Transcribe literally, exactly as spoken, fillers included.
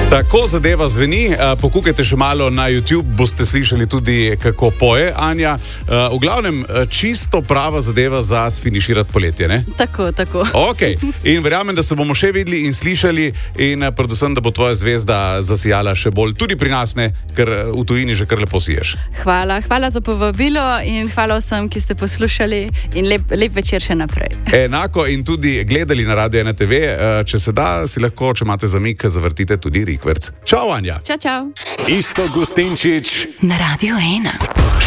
Tako zadeva zveni. Pokukajte še malo na YouTube, boste slišali tudi, kako poje Anja. V glavnem, čisto prava zadeva za sfiniširati poletje, ne? Tako, tako. Ok, in verjamem, da se bomo še videli in slišali in predvsem, da bo tvoja zvezda zasijala še bolj. Tudi pri nas, ne, ker v tujini že kar lepo siješ. Hvala, hvala za povabilo in hvala vsem, ki ste poslušali in lep, lep večer še naprej. Enako in tudi gledali na Radio ena te ve. Če se da, si lahko, če imate zamik, zavrtite tudi Rikverc. Čau, Anja. Čau, čau. Isto Gustinčič na Radio ena.